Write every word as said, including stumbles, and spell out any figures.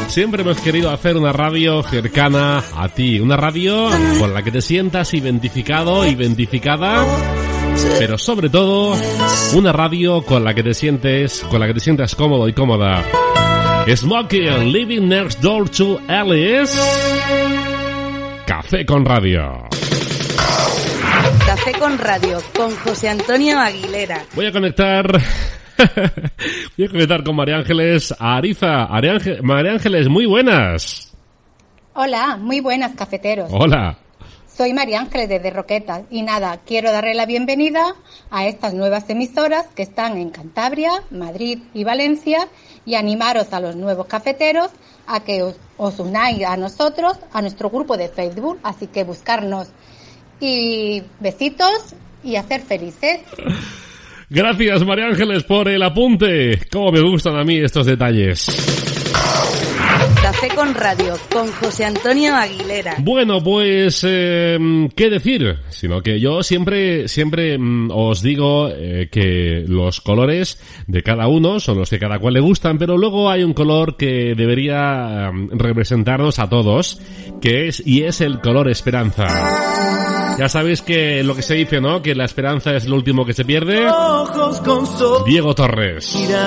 Siempre hemos querido hacer una radio cercana a ti, una radio con la que te sientas identificado, identificada, pero sobre todo una radio con la que te sientes, con la que te sientas cómodo y cómoda. Smokey, Living Next Door to Alice. Café con Radio. Café con Radio, con José Antonio Aguilera. Voy a conectar... Voy a conectar con María Ángeles Ariza. María Ángeles, muy buenas. Hola, muy buenas, cafeteros. Hola. Soy María Ángeles desde Roquetas y nada, quiero darle la bienvenida a estas nuevas emisoras que están en Cantabria, Madrid y Valencia y animaros a los nuevos cafeteros a que os, os unáis a nosotros, a nuestro grupo de Facebook, así que buscarnos y besitos y a ser felices. Gracias, María Ángeles, por el apunte. Cómo me gustan a mí estos detalles. Café con Radio, con José Antonio Aguilera. Bueno, pues, eh, ¿qué decir? Sino que yo siempre, siempre mm, os digo eh, que los colores de cada uno son los que cada cual le gustan, pero luego hay un color que debería um, representarnos a todos, que es, y es el color esperanza. Ya sabéis que lo que se dice, ¿no? Que la esperanza es lo último que se pierde. Diego Torres.